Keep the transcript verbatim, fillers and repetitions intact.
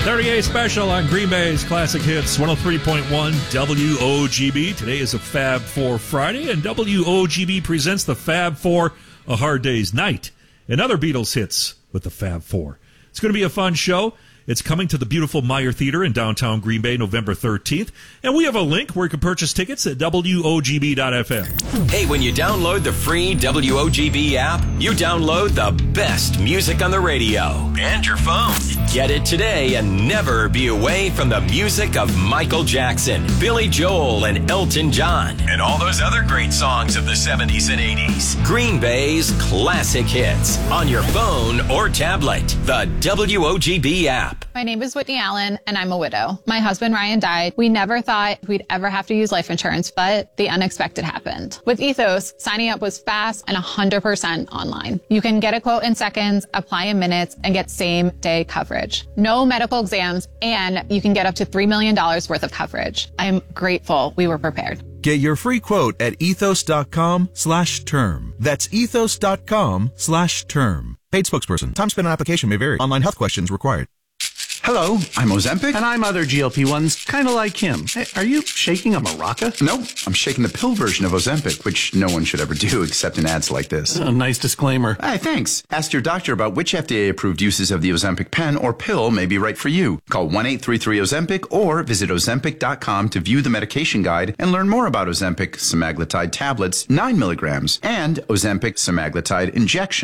thirty-eight special on Green Bay's Classic Hits, one oh three point one W O G B. Today is a Fab Four Friday, and W O G B presents the Fab Four, A Hard Day's Night, and other Beatles hits with the Fab Four. It's going to be a fun show. It's coming to the beautiful Meyer Theater in downtown Green Bay, November thirteenth. And we have a link where you can purchase tickets at W O G B dot F M. Hey, when you download the free W O G B app, you download the best music on the radio and your phone. Get it today and never be away from the music of Michael Jackson, Billy Joel, and Elton John, and all those other great songs of the seventies and eighties. Green Bay's Classic Hits on your phone or tablet. The W O G B app. My name is Whitney Allen, and I'm a widow. My husband, Ryan, died. We never thought we'd ever have to use life insurance, but the unexpected happened. With Ethos, signing up was fast and one hundred percent online. You can get a quote in seconds, apply in minutes, and get same-day coverage. No medical exams, and you can get up to three million dollars worth of coverage. I'm grateful we were prepared. Get your free quote at ethos.com slash term. That's ethos.com slash term. Paid spokesperson. Time spent on application may vary. Online health questions required. Hello, I'm Ozempic. And I'm other G L P ones, kind of like him. Hey, are you shaking a maraca? Nope, I'm shaking the pill version of Ozempic, which no one should ever do except in ads like this. A nice disclaimer. Hey, thanks. Ask your doctor about which F D A-approved uses of the Ozempic pen or pill may be right for you. Call one eight three three Ozempic or visit ozempic dot com to view the medication guide and learn more about Ozempic semaglutide tablets, nine milligrams, and Ozempic semaglutide injection.